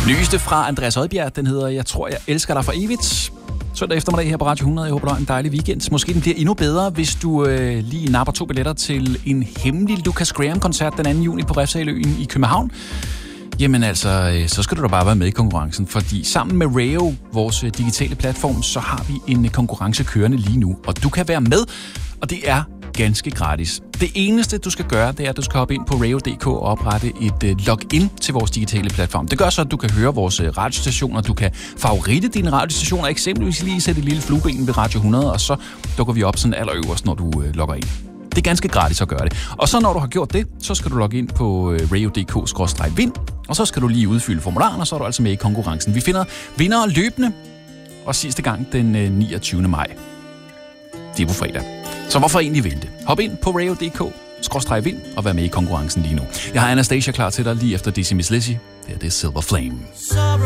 Nyeste fra Andreas Odbjerg, den hedder Jeg tror, jeg elsker dig for evigt. Søndag eftermiddag her på Radio 100. Jeg håber, du har en dejlig weekend. Måske den bliver endnu bedre, hvis du lige napper 2 billetter til en hemmelig Lucas Graham-koncert den 2. juni på Refshaleøen i København. Jamen altså, så skal du da bare være med i konkurrencen, fordi sammen med Rayo, vores digitale platform, så har vi en konkurrence kørende lige nu, og du kan være med, og det er ganske gratis. Det eneste, du skal gøre, det er, at du skal hoppe ind på rayo.dk og oprette et login til vores digitale platform. Det gør så, at du kan høre vores radiostationer, du kan favoritte dine radiostationer, eksempelvis lige sætte et lille flueben ved Radio 100, og så dukker vi op sådan allerøverst, når du logger ind. Det er ganske gratis at gøre det. Og så når du har gjort det, så skal du logge ind på rayo.dk/vind, og så skal du lige udfylde formularen, og så er du altså med i konkurrencen. Vi finder vindere løbende, og sidste gang den 29. maj. Det er på fredag. Så hvorfor egentlig vente? Hop ind på rayo.dk/vind og vær med i konkurrencen lige nu. Jeg har Anastasia klar til dig lige efter Dizzy Miss Lizzy. Det er Silver Flame.